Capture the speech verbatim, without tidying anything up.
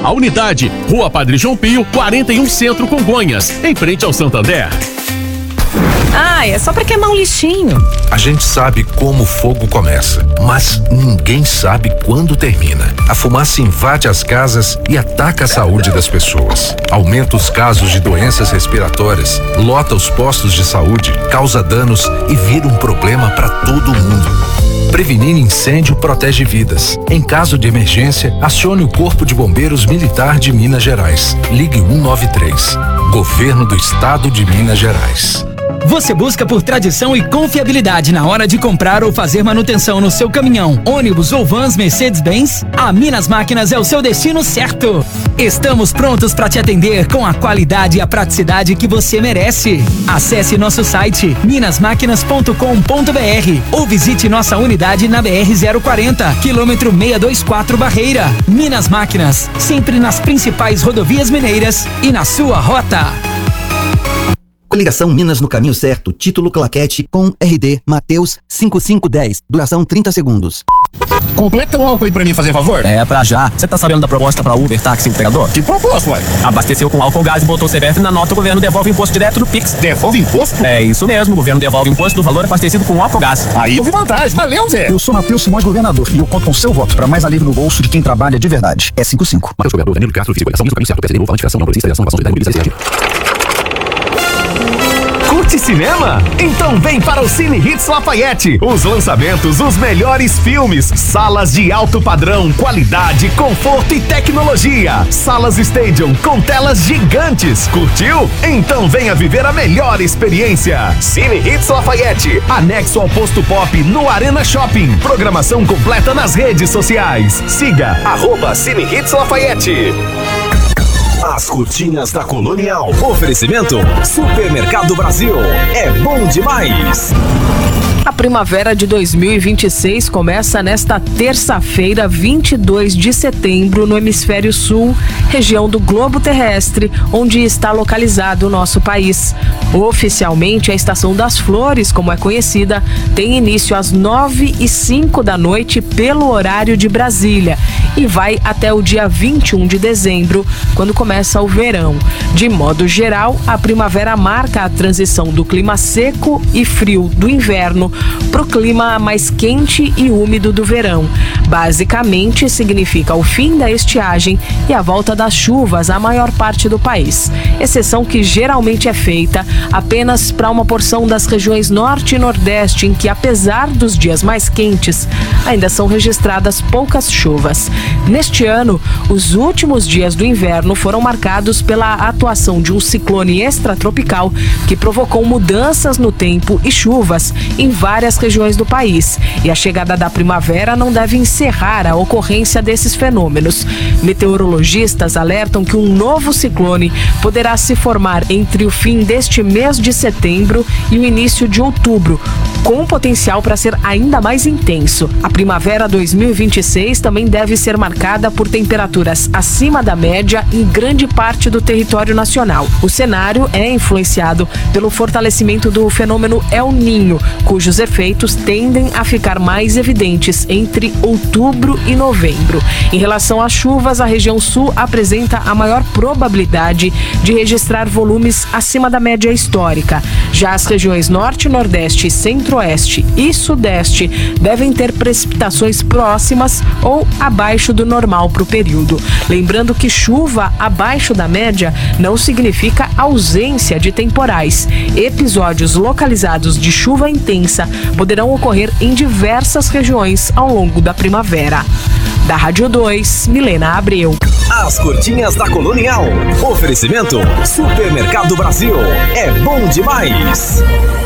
A unidade, Rua Padre João Pio, quarenta e um Centro, Congonhas, em frente ao Santander. Ah, é só pra queimar um lixinho. A gente sabe como o fogo começa, mas ninguém sabe quando termina. A fumaça invade as casas e ataca a saúde das pessoas. Aumenta os casos de doenças respiratórias, lota os postos de saúde, causa danos e vira um problema para todo mundo. Prevenir incêndio protege vidas. Em caso de emergência, acione o Corpo de Bombeiros Militar de Minas Gerais. Ligue um nove três. Governo do Estado de Minas Gerais. Você busca por tradição e confiabilidade na hora de comprar ou fazer manutenção no seu caminhão, ônibus ou vans Mercedes-Benz? A Minas Máquinas é o seu destino certo. Estamos prontos para te atender com a qualidade e a praticidade que você merece. Acesse nosso site minas máquinas ponto com ponto br ou visite nossa unidade na B R zero quarenta, quilômetro seiscentos e vinte e quatro Barreira. Minas Máquinas, sempre nas principais rodovias mineiras e na sua rota. Coligação Minas no caminho certo, título claquete com R D Mateus cinco cinco um zero, duração trinta segundos. Completa o álcool aí pra mim, fazer favor. É, pra já. Você tá sabendo da proposta pra Uber, táxi entregador? Que proposta, ué? Abasteceu com álcool gás e botou o C P F na nota, o governo devolve o imposto direto do Pix. Devolve imposto? É isso mesmo, o governo devolve o imposto do valor abastecido com álcool gás. Aí eu vi vantagem, valeu, Zé. Eu sou Matheus Simões, governador, e eu conto com seu voto pra mais alívio no bolso de quem trabalha de verdade. É cinco cinco. Matheus Governador, Danilo Castro, vice-governador, no caminho certo, P S D, novo, indicação, não progressista, inovação, inovação, Curte cinema? Então vem para o Cine Hits Lafayette. Os lançamentos, os melhores filmes, salas de alto padrão, qualidade, conforto e tecnologia. Salas Stadium com telas gigantes. Curtiu? Então venha viver a melhor experiência. Cine Hits Lafayette, anexo ao Posto Pop no Arena Shopping. Programação completa nas redes sociais. Siga arroba Cine Hits Lafayette. As cortinas da Colonial. Oferecimento Supermercado Brasil. É bom demais. A primavera de dois mil e vinte e seis começa nesta terça-feira, vinte e dois de setembro, no hemisfério sul, região do globo terrestre, onde está localizado o nosso país. Oficialmente, a Estação das Flores, como é conhecida, tem início às nove e cinco da noite pelo horário de Brasília e vai até o dia vinte e um de dezembro, quando começa o verão. De modo geral, a primavera marca a transição do clima seco e frio do inverno para o clima mais quente e úmido do verão. Basicamente, significa o fim da estiagem e a volta das chuvas à maior parte do país, exceção que geralmente é feita apenas para uma porção das regiões norte e nordeste, em que, apesar dos dias mais quentes, ainda são registradas poucas chuvas. Neste ano, os últimos dias do inverno foram marcados pela atuação de um ciclone extratropical que provocou mudanças no tempo e chuvas em várias regiões do país. E a chegada da primavera não deve encerrar a ocorrência desses fenômenos. Meteorologistas alertam que um novo ciclone poderá se formar entre o fim deste mês de setembro e o início de outubro, com potencial para ser ainda mais intenso. A primavera dois mil e vinte e seis também deve ser marcada por temperaturas acima da média em grande parte do território nacional. O cenário é influenciado pelo fortalecimento do fenômeno El Niño, cujos efeitos tendem a ficar mais evidentes entre outubro e novembro. Em relação às chuvas, a região sul apresenta a maior probabilidade de registrar volumes acima da média histórica. Já as regiões norte, nordeste, centro-oeste e sudeste devem ter precipitações próximas ou abaixo do normal para o período. Lembrando que chuva abaixo da média não significa ausência de temporais. Episódios localizados de chuva intensa poderão ocorrer em diversas regiões ao longo da primavera. Da Rádio dois, Milena Abreu. As cortinhas da Colonial. Oferecimento Supermercado Brasil. É bom demais.